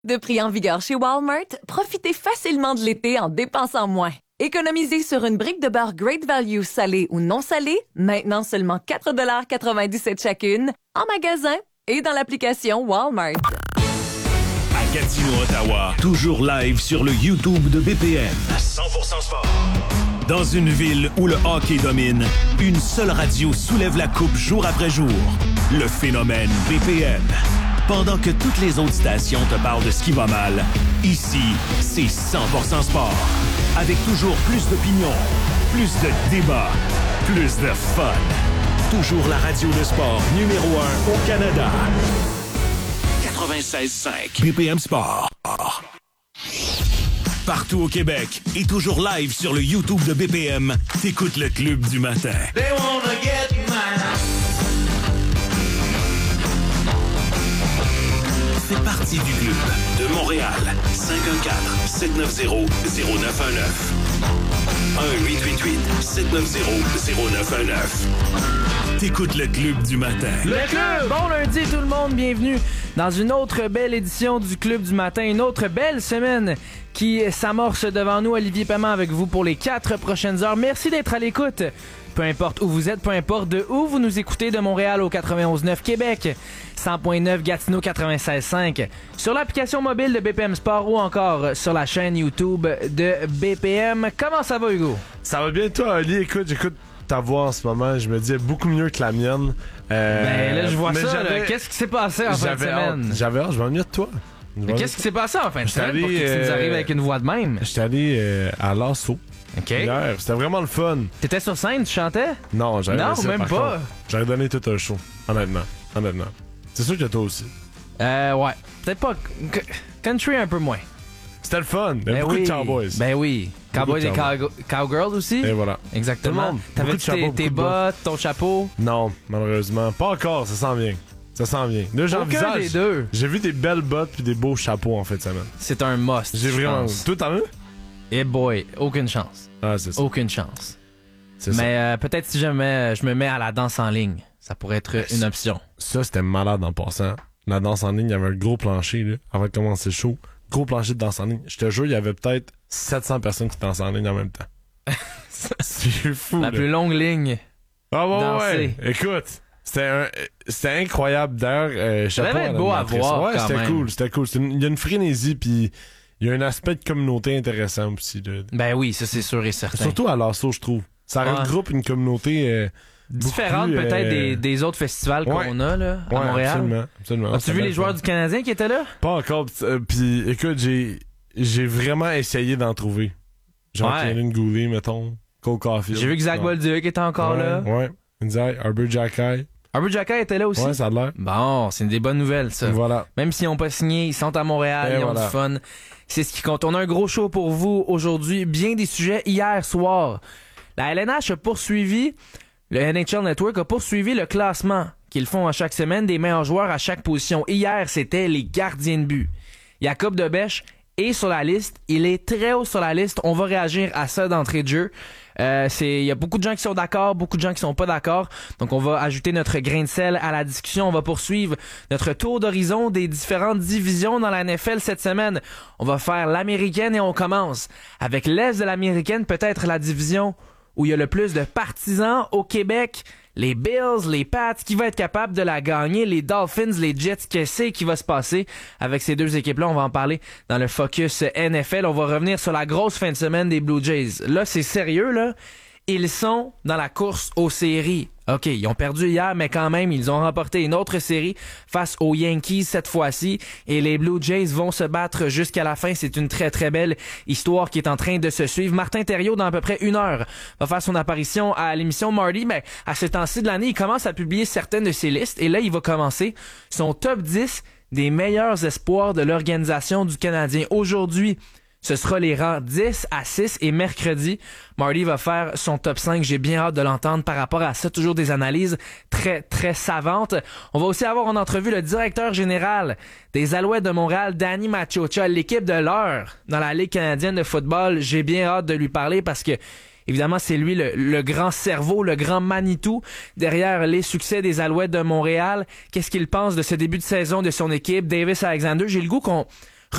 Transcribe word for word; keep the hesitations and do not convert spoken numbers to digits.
De prix en vigueur chez Walmart, profitez facilement de l'été en dépensant moins. Économisez sur une brique de beurre Great Value salée ou non salée, maintenant seulement quatre dollars quatre-vingt-dix-sept chacune, en magasin et dans l'application Walmart. À Gatineau, Ottawa, toujours live sur le YouTube de B P M. À cent pour cent sport. Dans une ville où le hockey domine, une seule radio soulève la coupe jour après jour. Le phénomène B P M. Pendant que toutes les autres stations te parlent de ce qui va mal, ici, c'est cent pour cent sport. Avec toujours plus d'opinions, plus de débats, plus de fun. Toujours la radio de sport numéro un au Canada. quatre-vingt-seize cinq B P M Sport. Partout au Québec et toujours live sur le YouTube de B P M, t'écoutes le Club du matin. They wanna get mine. C'est parti du Club de Montréal. cinq un quatre, sept neuf zéro, zéro neuf un neuf. un huit huit huit, sept neuf zéro, zéro neuf un neuf. T'écoutes le Club du matin. Le Club! Bon lundi tout le monde, bienvenue dans une autre belle édition du Club du matin, une autre belle semaine qui s'amorce devant nous. Olivier Paiement avec vous pour les quatre prochaines heures. Merci d'être à l'écoute. Peu importe où vous êtes, peu importe de où vous nous écoutez, de Montréal au quatre-vingt-onze neuf Québec, cent point neuf Gatineau quatre-vingt-seize cinq, sur l'application mobile de B P M Sport ou encore sur la chaîne YouTube de B P M. Comment ça va, Hugo? Ça va bien, toi, Oli? Écoute, j'écoute ta voix en ce moment, je me dis beaucoup mieux que la mienne. Euh, ben là, je vois ça, là. Qu'est-ce qui s'est passé en fin de semaine? Hâte, j'avais hâte, je m'ennuie de toi. Mais qu'est-ce qui s'est passé en fin de semaine allé, pour que tu nous arrives avec une voix de même? J'étais allé euh, à l'Assaut. OK. Hier, c'était vraiment le fun. T'étais sur scène, tu chantais? Non, j'avais Non, ça, même par pas. Contre, j'aurais donné tout un show, honnêtement. Honnêtement. C'est sûr que toi aussi. Euh, ouais. Peut-être pas. Country un peu moins. C'était le fun. Il y avait ben beaucoup oui. de cowboys. Ben oui. Cowboys et cow- cowgirls aussi. Et voilà. Exactement. T'avais tes, tes bottes, ton chapeau? Non, malheureusement. Pas encore, ça s'en vient. Ça s'en vient. Là, j'envisage. Aucun des deux. J'ai vu des belles bottes puis des beaux chapeaux en fin de semaine. C'est un must. J'ai vraiment. Pense. Toi, t'en veux? Eh boy, aucune chance. Ah, c'est ça. Aucune chance. C'est Mais euh, peut-être si jamais je me mets à la danse en ligne, ça pourrait être ben, une option. Ça, c'était malade en passant. La danse en ligne, il y avait un gros plancher là, avant de commencer le show. Gros plancher de danse en ligne. Je te jure, il y avait peut-être sept cents personnes qui dansaient en ligne en même temps. C'est fou. La là. plus longue ligne. Ah ouais, danser. ouais. Écoute, c'était un, c'était incroyable d'ailleurs. Euh, ça devait être beau à voir. Ouais, quand c'était même. cool, c'était cool. C'était une, il y a une frénésie puis il y a un aspect de communauté intéressant aussi. Là. Ben oui, ça c'est sûr et certain. Surtout à l'Assaut, je trouve. Ça ouais. regroupe une communauté euh, différente plus, peut-être euh... des, des autres festivals ouais. qu'on a là, à ouais, Montréal. Absolument, absolument. As-tu vu les joueurs du Canadien qui étaient là? Pas encore. Euh, puis écoute, j'ai j'ai vraiment essayé d'en trouver. Genre ouais. Kaelin Goulet, mettons. Cole Caulfield. J'ai vu que Zach ouais. Bolduc était encore ouais, là. Ouais. Inzai, Arbor Jackay. Arbor Jackay était là aussi? Ouais, ça a l'air. Bon, c'est des bonnes nouvelles, ça. Voilà. Même s'ils n'ont pas signé, ils sont à Montréal, Et ils ont voilà. du fun. C'est ce qui compte. On a un gros show pour vous aujourd'hui. Bien des sujets. Hier soir, la L N H a poursuivi, le N H L Network a poursuivi le classement qu'ils font à chaque semaine des meilleurs joueurs à chaque position. Hier, c'était les gardiens de but. Jacob Debèche est sur la liste. Il est très haut sur la liste. On va réagir à ça d'entrée de jeu. Euh, c'est, il y a beaucoup de gens qui sont d'accord, beaucoup de gens qui sont pas d'accord. Donc, on va ajouter notre grain de sel à la discussion. On va poursuivre notre tour d'horizon des différentes divisions dans la N F L cette semaine. On va faire l'américaine et on commence avec l'Est de l'américaine, peut-être la division où il y a le plus de partisans au Québec. Les Bills, les Pats, qui va être capable de la gagner, les Dolphins, les Jets, qu'est-ce qui va se passer avec ces deux équipes-là? On va en parler dans le Focus N F L. On va revenir sur la grosse fin de semaine des Blue Jays. Là, c'est sérieux, là. Ils sont dans la course aux séries. OK, ils ont perdu hier, mais quand même, ils ont remporté une autre série face aux Yankees cette fois-ci. Et les Blue Jays vont se battre jusqu'à la fin. C'est une très, très belle histoire qui est en train de se suivre. Martin Thériault, dans à peu près une heure, va faire son apparition à l'émission Marty. Mais à ce temps-ci de l'année, il commence à publier certaines de ses listes. Et là, il va commencer son top dix des meilleurs espoirs de l'organisation du Canadien. Aujourd'hui, ce sera les rangs dix à six et mercredi, Marty va faire son top cinq. J'ai bien hâte de l'entendre par rapport à ça. Toujours des analyses très, très savantes. On va aussi avoir en entrevue le directeur général des Alouettes de Montréal, Danny Machocha, l'équipe de l'heure dans la Ligue canadienne de football. J'ai bien hâte de lui parler parce que évidemment, c'est lui le, le grand cerveau, le grand Manitou derrière les succès des Alouettes de Montréal. Qu'est-ce qu'il pense de ce début de saison de son équipe? Davis Alexander, j'ai le goût qu'on